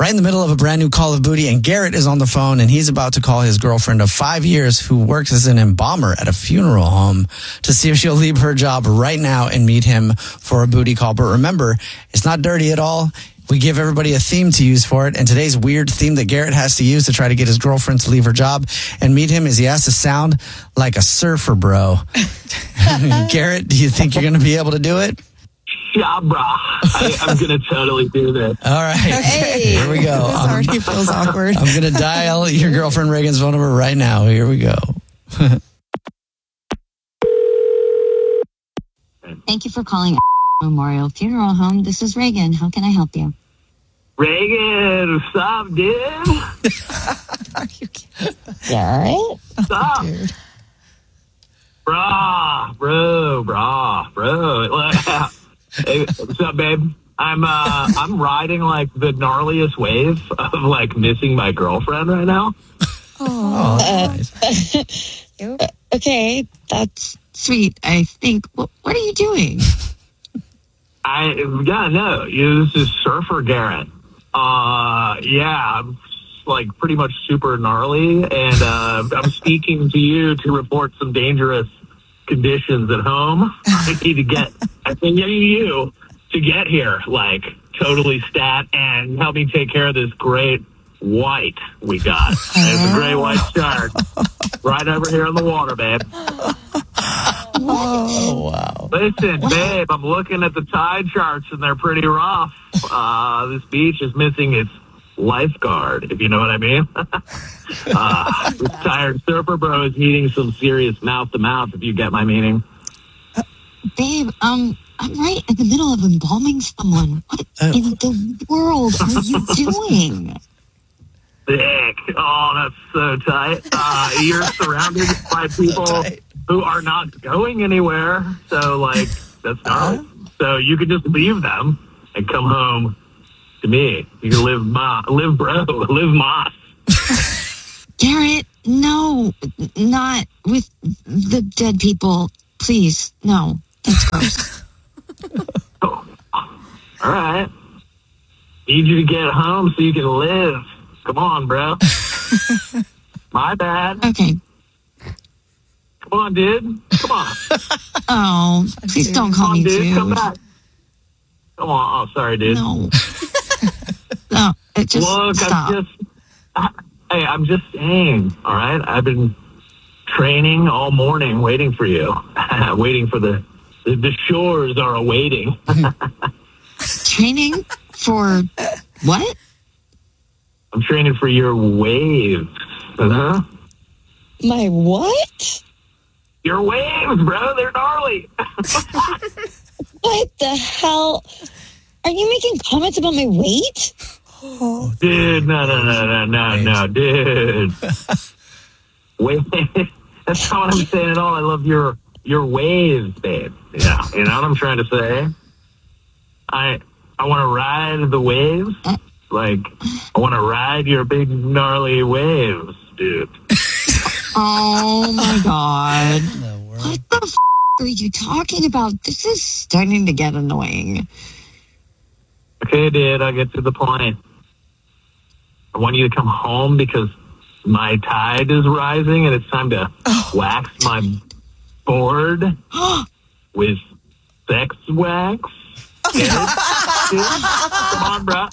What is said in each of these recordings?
right in the middle of a brand new Call of Booty, and Garrett is on the phone, and he's about to call his girlfriend of 5 years who works as an embalmer at a funeral home to see if she'll leave her job right now and meet him for a booty call. But remember, it's not dirty at all. We give everybody a theme to use for it, and today's weird theme that Garrett has to use to try to get his girlfriend to leave her job and meet him is he has to sound like a surfer bro. Garrett, do you think you're going to be able to do it? Yeah, bro. I'm going to totally do this. All right. Hey, here we go. This already feels awkward. I'm going to dial your girlfriend Reagan's phone number right now. Here we go. Thank you for calling Memorial Funeral Home. This is Reagan. How can I help you? Reagan, what's up, dude? Are you kidding? Gary? What's up? Dude. Bro. Hey, what's up, babe? I'm riding like the gnarliest wave of like missing my girlfriend right now. Oh, that's nice. Okay, that's sweet. I think. What are you doing? This is Surfer Garrett. I'm like pretty much super gnarly, and I'm speaking to you to report some dangerous conditions at home. I need you to get here, like totally stat, and help me take care of this great white we got. It's a great white shark right over here on the water, babe. Oh, wow. Listen, babe, I'm looking at the tide charts, and they're pretty rough. This beach is missing its lifeguard, if you know what I mean. This tired surfer bro is needing some serious mouth-to-mouth, if you get my meaning. Babe, I'm right in the middle of embalming someone. What in the world are you doing? Sick. Oh, that's so tight. You're surrounded by people who are not going anywhere. So, like, that's gnarly. So you could just leave them and come home to me. You can live moss. Garrett, no, not with the dead people. Please, no. That's gross. Oh, all right. Need you to get home so you can live. Come on, bro. My bad. Okay. Come on, dude. Come on. Oh, please don't call me dude. dude. Come back. Come on. Oh, sorry, dude. No. No, it just Look, stop. I'm just saying, all right? I've been training all morning waiting for you. Waiting for the shores are awaiting. Training for what? I'm training for your waves. Uh-huh. My what? Your waves, bro. They're gnarly. What the hell? Are you making comments about my weight? Dude, no, dude. Wait, that's not what I'm saying at all. I love your waves, babe. Yeah, you know what I'm trying to say? I want to ride the waves. Like, I want to ride your big, gnarly waves, dude. Oh, my God. What the are you talking about? This is starting to get annoying. Okay, dude, I'll get to the point. I want you to come home because my tide is rising and it's time to wax my board with sex wax. Dude, come on, bro.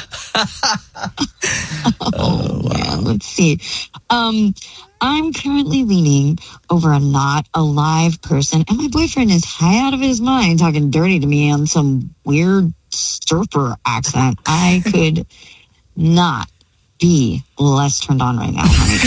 Oh, man. Let's see. I'm currently leaning over a not alive person, and my boyfriend is high out of his mind talking dirty to me on some weird surfer accent. I could not be less turned on right now,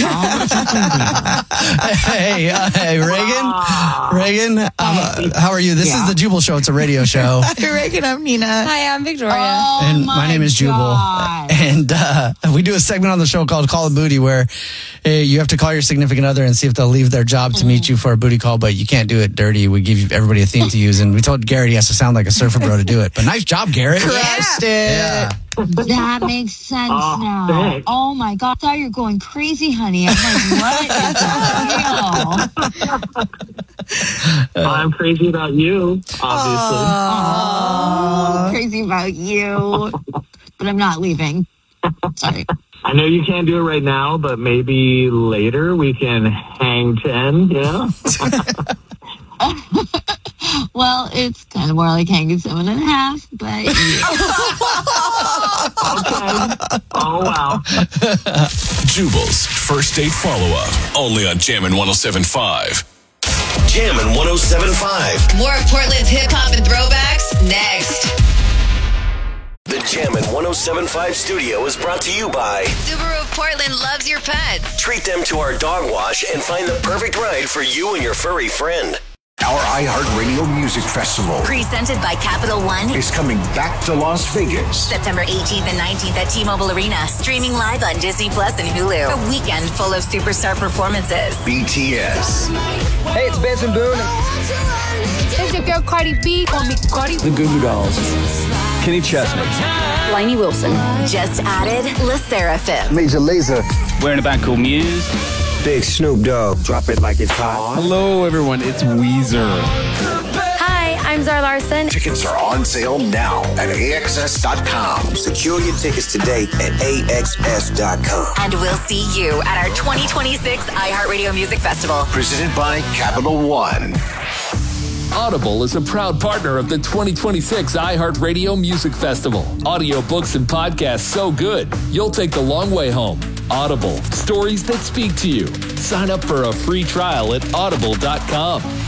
honey. Hey, Reagan, how are you? This is the Jubal Show. It's a radio show. Hi, Reagan. I'm Nina. Hi, I'm Victoria. And my name is Jubal. God. And we do a segment on the show called Call of Booty where you have to call your significant other and see if they'll leave their job to meet you for a booty call, but you can't do it dirty. We give everybody a theme to use, and we told Garrett he has to sound like a surfer bro to do it. But nice job, Garrett. Crushed it. Yeah. That makes sense now. Thanks. Oh my God, I thought you were going crazy, honey. I'm like, what is the deal? I'm crazy about you, obviously. Oh, crazy about you. But I'm not leaving. Sorry. I know you can't do it right now, but maybe later we can hang 10, yeah? Well, it's kind of more like hanging 7.5, but yeah. Okay. Oh, wow. Jubal's first date follow-up. Only on Jammin' 107.5. Jammin' 107.5. More of Portland's hip-hop and throwbacks next. The Jammin' 107.5 studio is brought to you by Subaru of Portland loves your pets. Treat them to our dog wash and find the perfect ride for you and your furry friend. Our iHeartRadio Music Festival Presented by Capital One. is coming back to Las Vegas. September 18th and 19th at T-Mobile Arena. Streaming live on Disney Plus and Hulu. A weekend full of superstar performances. BTS, Hey, it's Benson Boone. It's your girl Cardi B. Call me Cardi. The Goo Goo Dolls. Kenny Chesney. Lainey Wilson. Just added La Seraphim. Major Lazer. We're in a band called Muse. Big Snoop Dogg. Drop it like it's hot. Hello, everyone. It's Weezer. Hi, I'm Zara Larson. tickets are on sale now at AXS.com. Secure your tickets today at AXS.com. And we'll see you at our 2026 iHeartRadio Music Festival. Presented by Capital One. Audible is a proud partner of the 2026 iHeartRadio Music Festival. Audiobooks and podcasts so good, you'll take the long way home. Audible, stories that speak to you. Sign up for a free trial at audible.com.